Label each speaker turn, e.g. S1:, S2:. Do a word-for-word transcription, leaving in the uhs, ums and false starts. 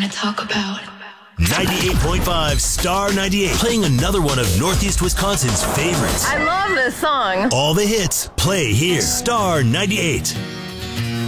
S1: to talk about.
S2: ninety-eight point five Star ninety-eight, playing another one of Northeast Wisconsin's favorites.
S3: I love this song.
S2: All the hits, play here. Star ninety-eight.